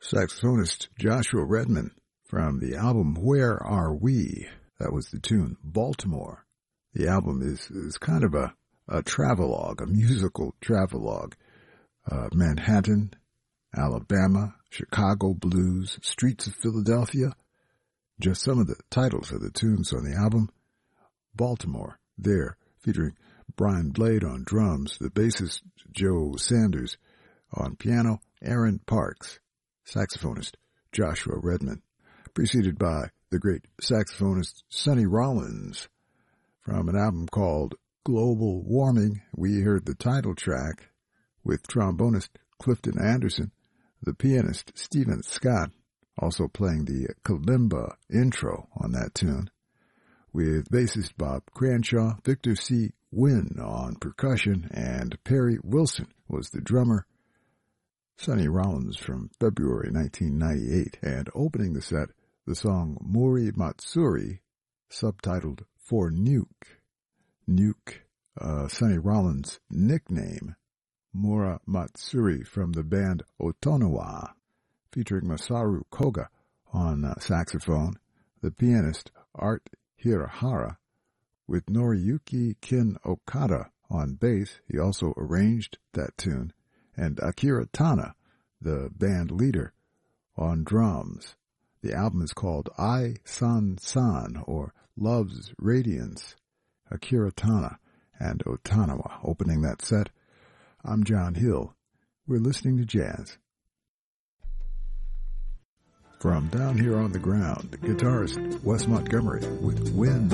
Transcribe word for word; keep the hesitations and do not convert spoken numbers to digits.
Saxophonist Joshua Redman from the album Where Are We? That was the tune Baltimore. The album is, is kind of a, a travelogue, a musical travelogue. Uh, Manhattan, Alabama, Chicago blues, streets of Philadelphia. Just some of the titles of the tunes on the album. Baltimore, there, featuring Brian Blade on drums, the bassist Joe Sanders on piano, Aaron Parks, saxophonist Joshua Redman, preceded by the great saxophonist Sonny Rollins. From an album called Global Warming, we heard the title track with trombonist Clifton Anderson, the pianist Stephen Scott, also playing the kalimba intro on that tune, with bassist Bob Cranshaw, Victor C. Wynn on percussion, and Perry Wilson was the drummer. Sonny Rollins from February nineteen ninety-eight, and opening the set, the song Muri Matsuri, subtitled For Nuke. Nuke, uh, Sonny Rollins' nickname, Mura Matsuri from the band Otonawa, featuring Masaru Koga on uh, saxophone, the pianist Art Hirahara, with Noriyuki Kin Okada on bass. He also arranged that tune, and Akira Tana, the band leader, on drums. The album is called I San San, or Love's Radiance. Akira Tana and Otonawa opening that set. I'm John Hill. We're listening to jazz. From down here on the ground, guitarist Wes Montgomery with Wind